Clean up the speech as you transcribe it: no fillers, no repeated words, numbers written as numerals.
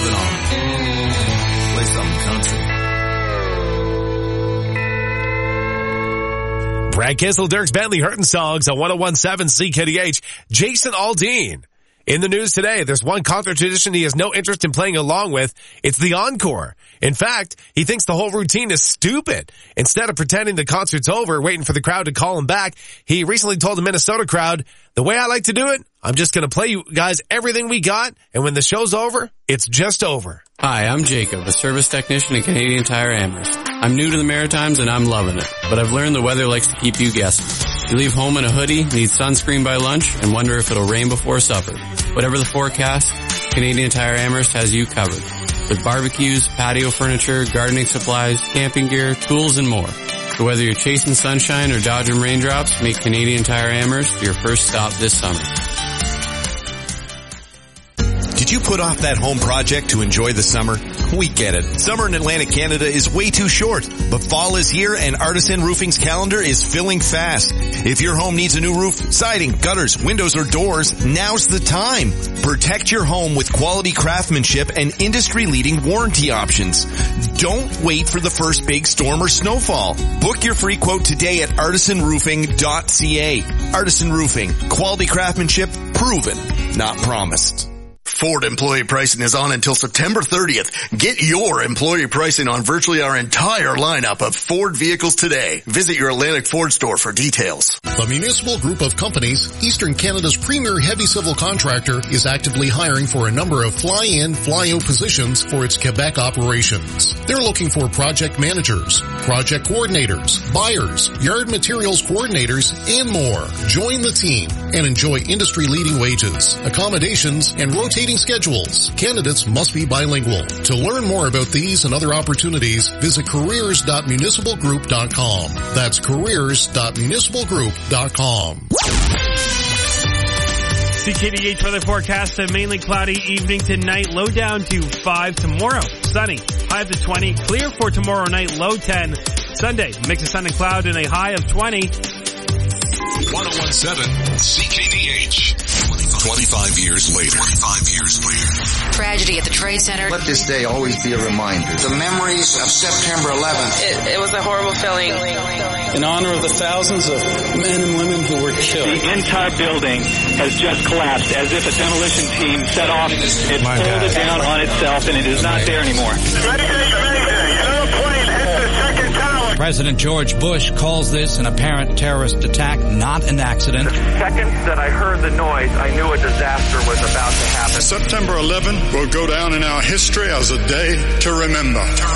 it on. Play something country. Brad Kissel, Dirks Bentley, Hurtin' Songs on 101.7 CKDH. Jason Aldean. In the news today, there's one concert tradition he has no interest in playing along with. It's the encore. In fact, he thinks the whole routine is stupid. Instead of pretending the concert's over, waiting for the crowd to call him back, he recently told the Minnesota crowd, the way I like to do it, I'm just going to play you guys everything we got, and when the show's over, it's just over. Hi, I'm Jacob, a service technician at Canadian Tire Amherst. I'm new to the Maritimes and I'm loving it, but I've learned the weather likes to keep you guessing. You leave home in a hoodie, need sunscreen by lunch, and wonder if it'll rain before supper. Whatever the forecast, Canadian Tire Amherst has you covered. With barbecues, patio furniture, gardening supplies, camping gear, tools, and more. So whether you're chasing sunshine or dodging raindrops, make Canadian Tire Amherst your first stop this summer. Did you put off that home project to enjoy the summer? We get it. Summer in Atlantic Canada is way too short, but fall is here and Artisan Roofing's calendar is filling fast. If your home needs a new roof, siding, gutters, windows, or doors, now's the time. Protect your home with quality craftsmanship and industry-leading warranty options. Don't wait for the first big storm or snowfall. Book your free quote today at artisanroofing.ca. Artisan Roofing. Quality craftsmanship proven, not promised. Ford employee pricing is on until September 30th. Get your employee pricing on virtually our entire lineup of Ford vehicles today. Visit your Atlantic Ford store for details. The Municipal Group of Companies, Eastern Canada's premier heavy civil contractor, is actively hiring for a number of fly-in, fly-out positions for its Quebec operations. They're looking for project managers, project coordinators, buyers, yard materials coordinators, and more. Join the team and enjoy industry-leading wages, accommodations, and rotating schedules. Candidates must be bilingual. To learn more about these and other opportunities, visit careers.municipalgroup.com. That's careers.municipalgroup.com. CKDH weather forecast, a mainly cloudy evening tonight, low down to 5 tomorrow. Sunny, high up to 20. Clear for tomorrow night, low 10. Sunday, mix of sun and cloud and a high of 20. 101.7 CKDH. 25 years later. Tragedy at the Trade Center. Let this day always be a reminder. The memories of September 11th. It was a horrible feeling. In honor of the thousands of men and women who were killed. The entire building has just collapsed as if a demolition team set off. It folded down on itself and it is not there anymore. President George Bush calls this an apparent terrorist attack, not an accident. The second that I heard the noise, I knew a disaster was about to happen. September 11 will go down in our history as a day to remember.